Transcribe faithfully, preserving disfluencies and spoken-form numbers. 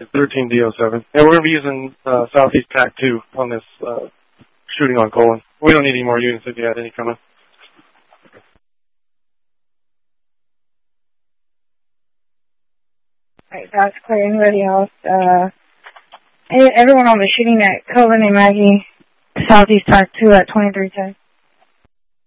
thirteen D oh seven. And we're going to be using uh, Southeast Tac two on this uh, shooting on Colon. We don't need any more units if you had any coming. Alright, that's clear. Anybody else? Uh, everyone on the shooting at Colon and Maggie, Southeast Tac two at twenty-three ten.